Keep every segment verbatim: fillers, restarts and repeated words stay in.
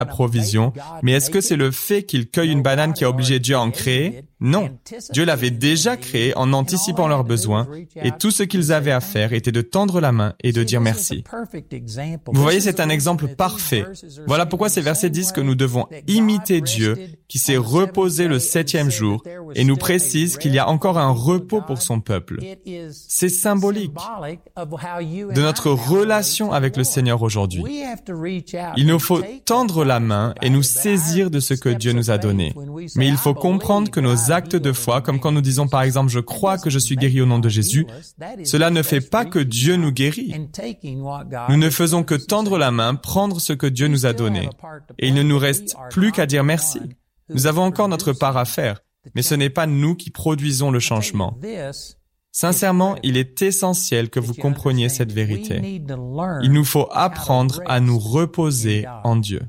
la provision, mais est-ce que c'est le fait qu'il cueille une banane qui a obligé Dieu à en créer? Non. Dieu l'avait déjà créé en anticipant leurs besoins, et tout ce qu'ils avaient à faire était de tendre la main et de dire merci. Vous voyez, c'est un exemple parfait. Voilà pourquoi ces versets disent que nous devons imiter Dieu, qui s'est reposé le septième jour, et nous précise qu'il y a encore un repos pour son peuple. C'est symbolique de notre relation avec le Seigneur aujourd'hui. Il nous faut tendre la main et nous saisir de ce que Dieu nous a donné. Mais il faut comprendre que nos actes de foi, comme quand nous disons par exemple « Je crois que je suis guéri au nom de Jésus », cela ne fait pas que Dieu nous guérit. Nous ne faisons que tendre la main, prendre ce que Dieu nous a donné. Et il ne nous reste plus qu'à dire merci. Nous avons encore notre part à faire, mais ce n'est pas nous qui produisons le changement. Sincèrement, il est essentiel que vous compreniez cette vérité. Il nous faut apprendre à nous reposer en Dieu.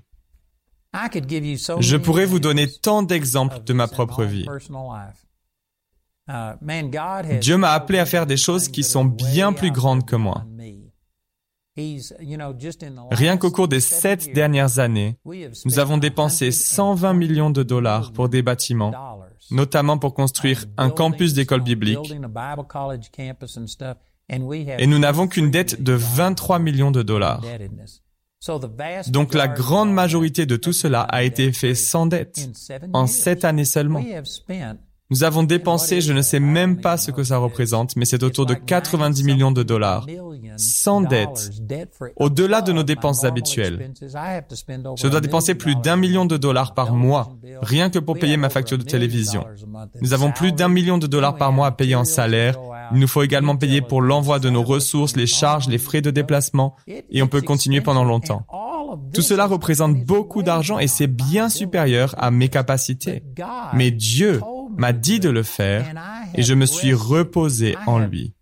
Je pourrais vous donner tant d'exemples de ma propre vie. Dieu m'a appelé à faire des choses qui sont bien plus grandes que moi. Rien qu'au cours des sept dernières années, nous avons dépensé cent vingt millions de dollars pour des bâtiments, notamment pour construire un campus d'école biblique, et nous n'avons qu'une dette de vingt-trois millions de dollars. Donc la grande majorité de tout cela a été fait sans dette, en sept années seulement. Nous avons dépensé, je ne sais même pas ce que ça représente, mais c'est autour de quatre-vingt-dix millions de dollars, sans dette, au-delà de nos dépenses habituelles. Je dois dépenser plus d'un million de dollars par mois, rien que pour payer ma facture de télévision. Nous avons plus d'un million de dollars par mois à payer en salaire. Il nous faut également payer pour l'envoi de nos ressources, les charges, les frais de déplacement, et on peut continuer pendant longtemps. Tout cela représente beaucoup d'argent et c'est bien supérieur à mes capacités. Mais Dieu m'a dit de le faire et je me suis reposé en lui.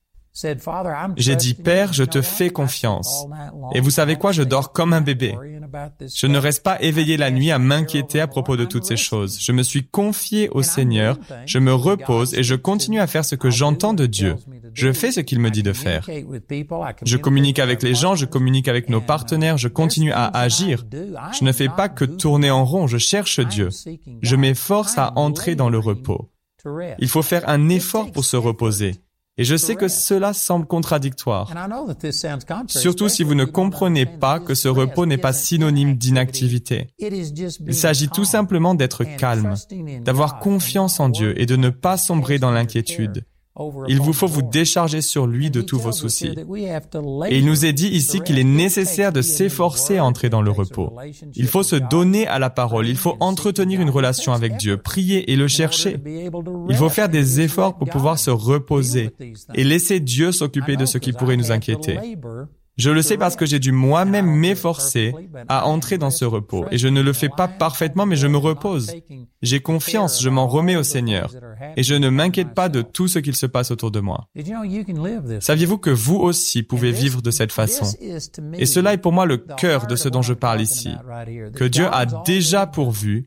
J'ai dit, Père, je te fais confiance. Et vous savez quoi, je dors comme un bébé. Je ne reste pas éveillé la nuit à m'inquiéter à propos de toutes ces choses. Je me suis confié au Seigneur, je me repose et je continue à faire ce que j'entends de Dieu. Je fais ce qu'il me dit de faire. Je communique avec les gens, je communique avec nos partenaires, je continue à agir. Je ne fais pas que tourner en rond, je cherche Dieu. Je m'efforce à entrer dans le repos. Il faut faire un effort pour se reposer. Et je sais que cela semble contradictoire, surtout si vous ne comprenez pas que ce repos n'est pas synonyme d'inactivité. Il s'agit tout simplement d'être calme, d'avoir confiance en Dieu et de ne pas sombrer dans l'inquiétude. Il vous faut vous décharger sur lui de tous vos soucis. Et il nous est dit ici qu'il est nécessaire de s'efforcer à entrer dans le repos. Il faut se donner à la parole, il faut entretenir une relation avec Dieu, prier et le chercher. Il faut faire des efforts pour pouvoir se reposer et laisser Dieu s'occuper de ce qui pourrait nous inquiéter. Je le sais parce que j'ai dû moi-même m'efforcer à entrer dans ce repos. Et je ne le fais pas parfaitement, mais je me repose. J'ai confiance, je m'en remets au Seigneur. Et je ne m'inquiète pas de tout ce qu'il se passe autour de moi. Saviez-vous que vous aussi pouvez vivre de cette façon? Et cela est pour moi le cœur de ce dont je parle ici. Que Dieu a déjà pourvu.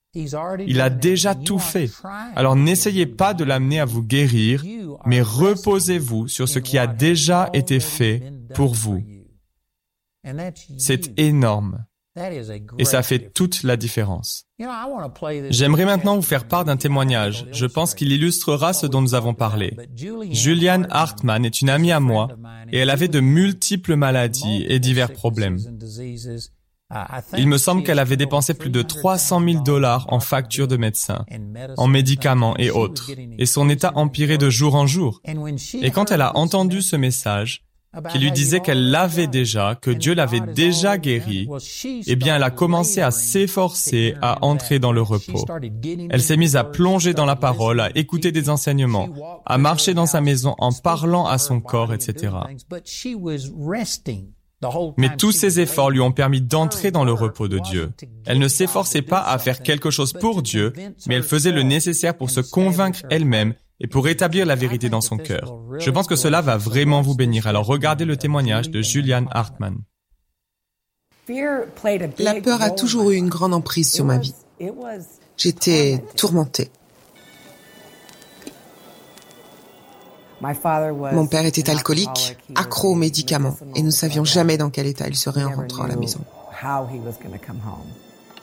Il a déjà tout fait. Alors n'essayez pas de l'amener à vous guérir, mais reposez-vous sur ce qui a déjà été fait pour vous. C'est énorme. Et ça fait toute la différence. J'aimerais maintenant vous faire part d'un témoignage. Je pense qu'il illustrera ce dont nous avons parlé. Julianne Hartman est une amie à moi et elle avait de multiples maladies et divers problèmes. Il me semble qu'elle avait dépensé plus de trois cent mille dollars en factures de médecins, en médicaments et autres, et son état empirait de jour en jour. Et quand elle a entendu ce message, qui lui disait qu'elle l'avait déjà, que Dieu l'avait déjà guérie, eh bien elle a commencé à s'efforcer à entrer dans le repos. Elle s'est mise à plonger dans la parole, à écouter des enseignements, à marcher dans sa maison en parlant à son corps, et cetera. Mais tous ces efforts lui ont permis d'entrer dans le repos de Dieu. Elle ne s'efforçait pas à faire quelque chose pour Dieu, mais elle faisait le nécessaire pour se convaincre elle-même et pour établir la vérité dans son cœur. Je pense que cela va vraiment vous bénir. Alors regardez le témoignage de Julianne Hartman. La peur a toujours eu une grande emprise sur ma vie. J'étais tourmentée. Mon père était alcoolique, accro aux médicaments, et nous ne savions jamais dans quel état il serait en rentrant à la maison.